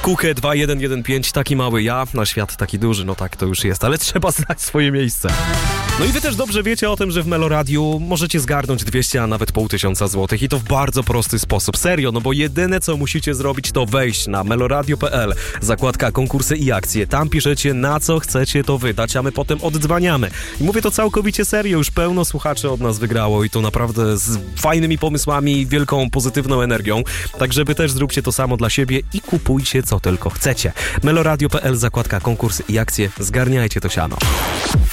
Kukę 2115, taki mały ja, na świat taki duży, no tak to już jest, ale trzeba znać swoje miejsce. No i wy też dobrze wiecie o tym, że w Meloradiu możecie zgarnąć 200, a nawet 500 złotych i to w bardzo prosty sposób. Serio, no bo jedyne co musicie zrobić to wejść na meloradio.pl, zakładka konkursy i akcje. Tam piszecie na co chcecie to wydać, a my potem oddzwaniamy. I mówię to całkowicie serio, już pełno słuchaczy od nas wygrało i to naprawdę z fajnymi pomysłami i wielką pozytywną energią. Także wy też zróbcie to samo dla siebie i kupujcie co tylko chcecie. meloradio.pl, zakładka konkursy i akcje. Zgarniajcie to siano.